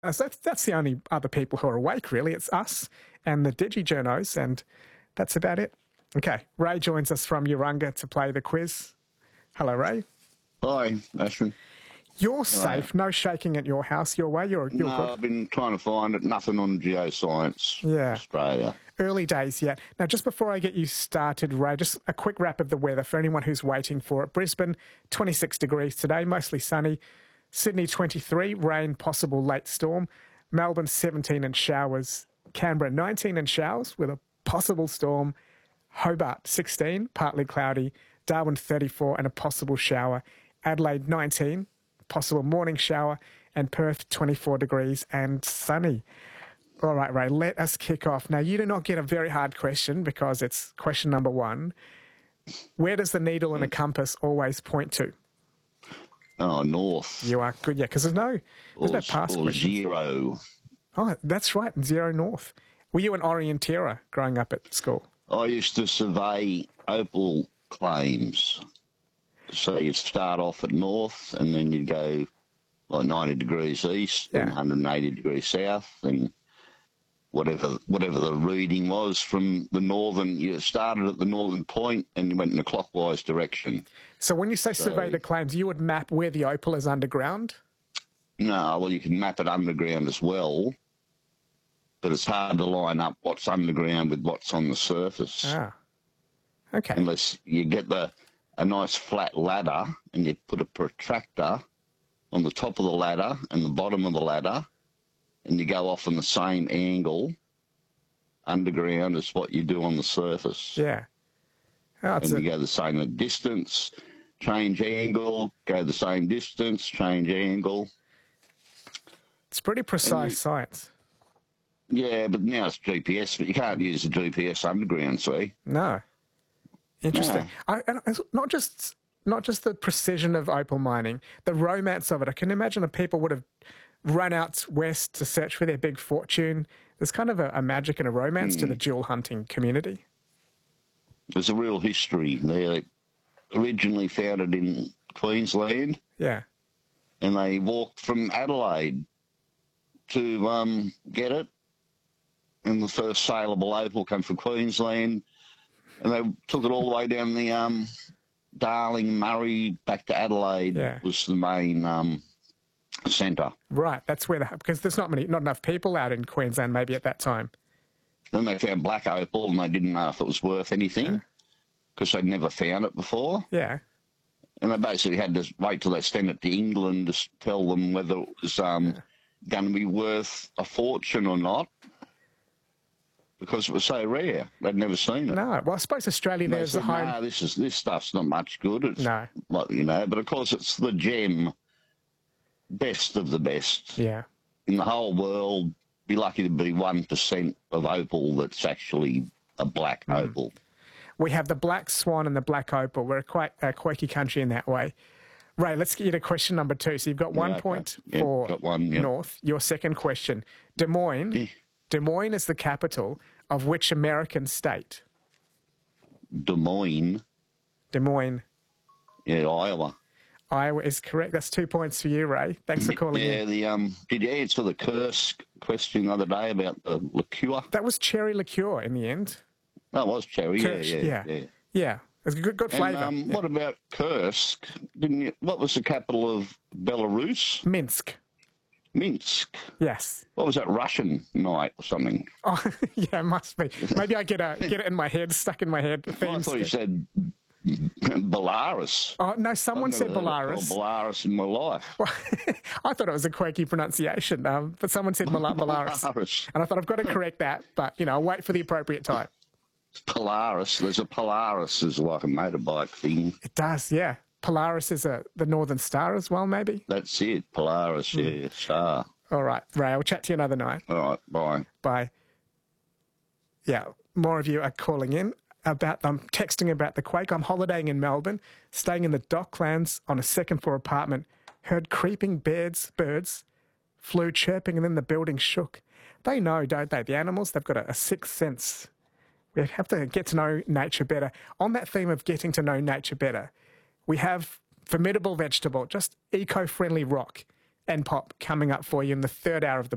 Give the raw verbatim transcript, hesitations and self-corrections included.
Uh, so that's, that's the only other people who are awake, really. It's us and the DigiJournos, and that's about it. Okay, Ray joins us from Urunga to play the quiz. Hello, Ray. Hi, Ashwin. You're safe. No shaking at your house your way. You're, you're no, good. I've been trying to find it. Nothing on Geoscience Yeah. Australia. Early days yet. Now, just before I get you started, Ray, just a quick wrap of the weather for anyone who's waiting for it. Brisbane, twenty-six degrees today, mostly sunny. Sydney, twenty-three, rain, possible late storm. Melbourne, seventeen and showers. Canberra, nineteen and showers with a possible storm. Hobart, sixteen, partly cloudy. Darwin, thirty-four and a possible shower. Adelaide, nineteen, possible morning shower. And Perth, twenty-four degrees and sunny. All right, Ray, let us kick off. Now, you do not get a very hard question because it's question number one. Where does the needle in a compass always point to? Oh, north. You are good, yeah, because there's no, there's or, no past or questions. zero. Oh, that's right, zero north. Were you an orienteer growing up at school? I used to survey opal claims. So you'd start off at north and then you'd go like ninety degrees east Yeah. and one hundred eighty degrees south, and whatever whatever the reading was from the northern, you started at the northern point and you went in a clockwise direction. So when you say So- survey the claims, you would map where the opal is underground? No, well, you can map it underground as well, but it's hard to line up what's underground with what's on the surface. Ah, okay. Unless you get the a nice flat ladder and you put a protractor on the top of the ladder and the bottom of the ladder, and you go off on the same angle underground as what you do on the surface. Yeah. Oh, it's And a, you go the same distance, change angle, go the same distance, change angle. it's pretty precise science. Yeah, but now it's G P S, but you can't use the G P S underground, see? No. Interesting. No. I, and it's not just not just the precision of opal mining, the romance of it. I can imagine that people would have run out west to search for their big fortune. There's kind of a, a magic and a romance to the jewel hunting community. There's a real history. They originally founded in Queensland, Yeah. and they walked from Adelaide to um, get it. And the first saleable opal came from Queensland, and they took it all the way down the um, Darling, Murray, back to Adelaide. Yeah. Was the main um, centre. Right. That's where the, because there's not many, not enough people out in Queensland maybe at that time. Then they found black opal, and they didn't know if it was worth anything because they'd never found it before. Yeah. And they basically had to wait till they sent it to England to s- tell them whether it was um, going to be worth a fortune or not, because it was so rare. They'd never seen it. No. Well, I suppose Australia And they there's the said, home. "No, this is this stuff's not much good." It's No. like, you know, but of course it's the gem, best of the best Yeah. in the whole world. Be lucky to be one percent of opal that's actually a black Mm. opal. We have the black swan and the black opal. We're a quite a quirky country in that way. Ray, let's get you to question number two. So you've got one Yeah, okay. point Yeah, for got one, yeah. North. Your second question. Des Moines. Yeah. Des Moines is the capital of which American state? Des Moines, Des Moines. yeah, Iowa. Iowa is correct. That's two points for you, Ray. Thanks for calling Yeah, in. the um, did you answer the Kursk question the other day about the liqueur? That was cherry liqueur in the end. That was cherry. Kirsch, yeah, yeah, yeah. Yeah. It's good, good And flavour. um, Yeah. what about Kursk? Didn't you? What was the capital of Belarus? Minsk. Minsk. Yes. What was that, Russian night or something? Oh, yeah, it must be. Maybe I get a get it in my head, stuck in my head. I Themes. thought you said Belarus. Oh no, someone I've said never heard it Belarus. called Belarus in my life. Well, I thought it was a quirky pronunciation, um, but someone said Mala- Belarus. Belarus. And I thought I've got to correct that, but, you know, I'll wait for the appropriate time. Polaris. There's a Polaris is like a motorbike thing. It does, yeah. Polaris is a, the Northern Star as well, maybe. That's it. Polaris, yeah. Star. All right, Ray, I'll chat to you another night. All right, bye. Bye. Yeah, more of you are calling in about, I'm texting about the quake. I'm holidaying in Melbourne, staying in the Docklands on a second floor apartment, heard creeping birds, birds, flew chirping, and then the building shook. They know, don't they? The animals, they've got a, a sixth sense. We have to get to know nature better. On that theme of getting to know nature better, we have Formidable Vegetable, just eco-friendly rock and pop coming up for you in the third hour of the